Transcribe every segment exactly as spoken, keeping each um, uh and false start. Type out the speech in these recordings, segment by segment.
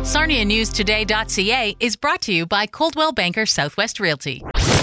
Sarnia News Today dot C A is brought to you by Coldwell Banker Southwest Realty.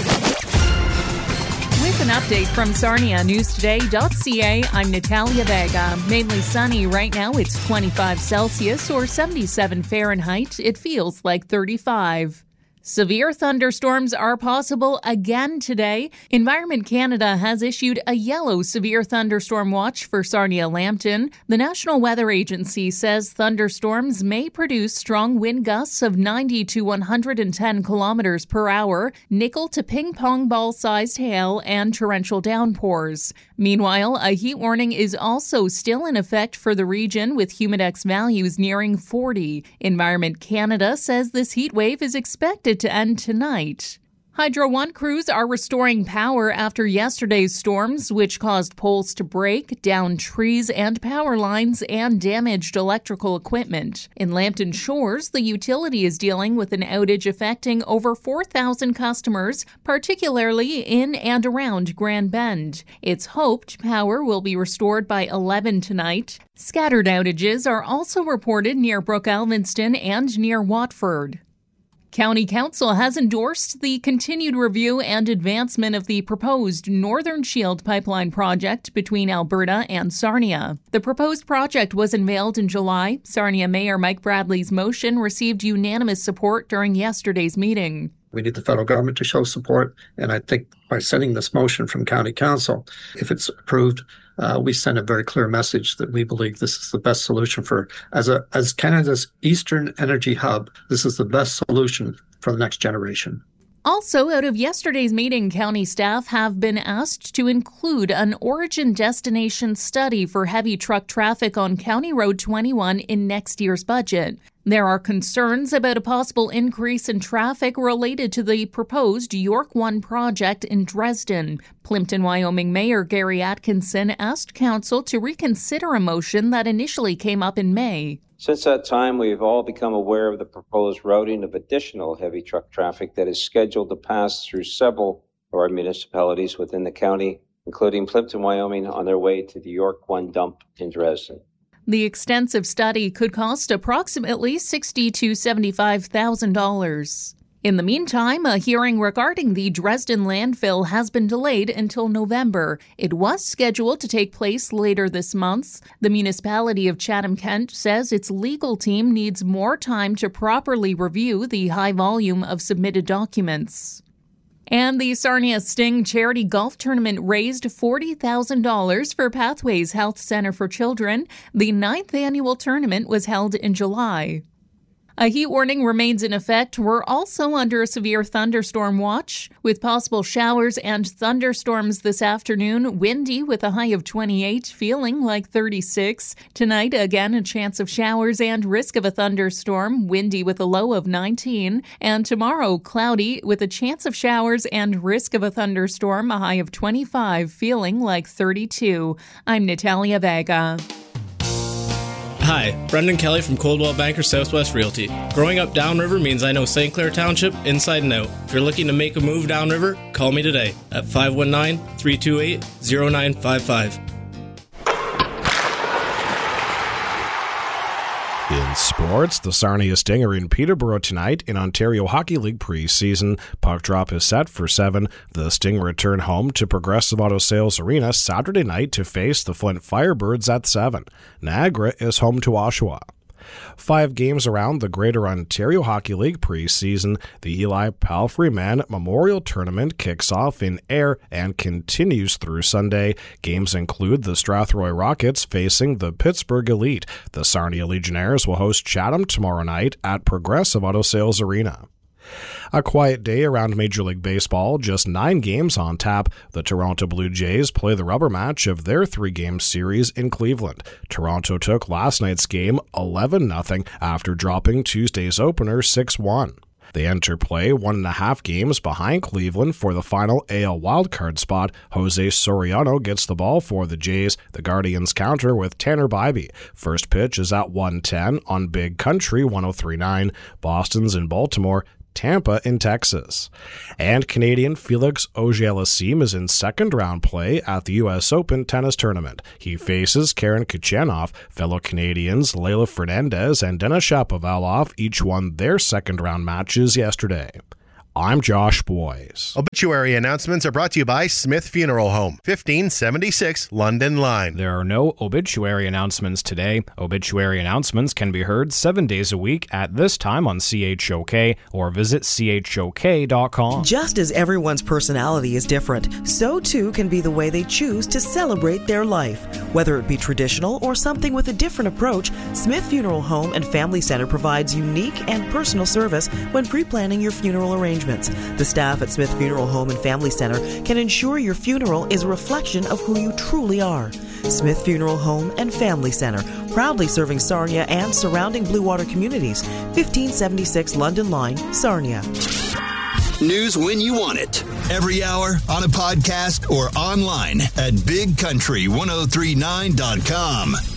With an update from Sarnia News Today dot C A, I'm Natalia Vega. Mainly sunny right now. It's twenty-five Celsius or seventy-seven Fahrenheit. It feels like thirty-five. Severe thunderstorms are possible again today. Environment Canada has issued a yellow severe thunderstorm watch for Sarnia-Lambton. The National Weather Agency says thunderstorms may produce strong wind gusts of ninety to one hundred ten kilometers per hour, nickel to ping-pong ball-sized hail, and torrential downpours. Meanwhile, a heat warning is also still in effect for the region with humidex values nearing forty. Environment Canada says this heat wave is expected to end tonight. Hydro One crews are restoring power after yesterday's storms, which caused poles to break, downed trees and power lines, and damaged electrical equipment. In Lambton Shores, the utility is dealing with an outage affecting over four thousand customers, particularly in and around Grand Bend. It's hoped power will be restored by eleven tonight. Scattered outages are also reported near Brook Elvinston and near Watford. County Council has endorsed the continued review and advancement of the proposed Northern Shield pipeline project between Alberta and Sarnia. The proposed project was unveiled in July. Sarnia Mayor Mike Bradley's motion received unanimous support during yesterday's meeting. We need the federal government to show support, and I think by sending this motion from County Council, if it's approved, uh, we send a very clear message that we believe this is the best solution for, as a as Canada's Eastern energy hub, this is the best solution for the next generation. Also, out of yesterday's meeting, county staff have been asked to include an origin-destination study for heavy truck traffic on County Road twenty-one in next year's budget. There are concerns about a possible increase in traffic related to the proposed York One project in Dresden. Plimpton, Wyoming Mayor Gary Atkinson asked Council to reconsider a motion that initially came up in May. Since that time, we've all become aware of the proposed routing of additional heavy truck traffic that is scheduled to pass through several of our municipalities within the county, including Plimpton, Wyoming, on their way to the York One dump in Dresden. The extensive study could cost approximately sixty thousand to seventy-five thousand dollars. In the meantime, a hearing regarding the Dresden landfill has been delayed until November. It was scheduled to take place later this month. The municipality of Chatham-Kent says its legal team needs more time to properly review the high volume of submitted documents. And the Sarnia Sting Charity Golf Tournament raised forty thousand dollars for Pathways Health Center for Children. The ninth annual tournament was held in July. A heat warning remains in effect. We're also under a severe thunderstorm watch with possible showers and thunderstorms this afternoon. Windy with a high of twenty-eight, feeling like thirty-six. Tonight, again, a chance of showers and risk of a thunderstorm. Windy with a low of nineteen. And tomorrow, cloudy with a chance of showers and risk of a thunderstorm. A high of twenty-five, feeling like thirty-two. I'm Natalia Vega. Hi, Brendan Kelly from Coldwell Banker Southwest Realty. Growing up downriver means I know Saint Clair Township inside and out. If you're looking to make a move downriver, call me today at five one nine, three two eight, zero nine five five. In sports, the Sarnia Sting are in Peterborough tonight in Ontario Hockey League preseason. Puck drop is set for seven. The Sting return home to Progressive Auto Sales Arena Saturday night to face the Flint Firebirds at seven. Niagara is home to Oshawa. Five games around the Greater Ontario Hockey League preseason. The Eli Palfrey Man Memorial Tournament kicks off in Ayr and continues through Sunday. Games include the Strathroy Rockets facing the Pittsburgh Elite. The Sarnia Legionnaires will host Chatham tomorrow night at Progressive Auto Sales Arena. A quiet day around Major League Baseball, just nine games on tap. The Toronto Blue Jays play the rubber match of their three-game series in Cleveland. Toronto took last night's game eleven nothing after dropping Tuesday's opener six one. They enter play one and a half games behind Cleveland for the final A L wildcard spot. Jose Soriano gets the ball for the Jays. The Guardians counter with Tanner Bybee. First pitch is at one ten on Big Country one oh three point nine. Boston's in Baltimore. Tampa in Texas. And Canadian Felix Auger-Aliassime is in second-round play at the U S Open tennis tournament. He faces Karen Khachanov. Fellow Canadians Leylah Fernandez and Denis Shapovalov each won their second-round matches yesterday. I'm Josh Boyes. Obituary announcements are brought to you by Smith Funeral Home, fifteen seventy-six London Line. There are no obituary announcements today. Obituary announcements can be heard seven days a week at this time on C H O K or visit C H O K dot com. Just as everyone's personality is different, so too can be the way they choose to celebrate their life. Whether it be traditional or something with a different approach, Smith Funeral Home and Family Center provides unique and personal service when pre-planning your funeral arrangements. The staff at Smith Funeral Home and Family Center can ensure your funeral is a reflection of who you truly are. Smith Funeral Home and Family Center, proudly serving Sarnia and surrounding Blue Water communities. fifteen seventy-six London Line, Sarnia. News when you want it. Every hour, on a podcast, or online at big country ten thirty-nine dot com.